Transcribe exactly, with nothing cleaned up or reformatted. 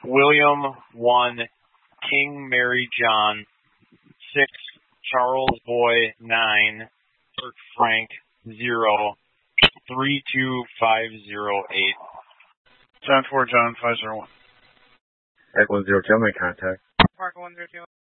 William one, King Mary John six, Charles Boy nine, Kurt Frank zero, three two five zero eight. John four, John five zero one. Echo one zero two, make contact. Park one zero two.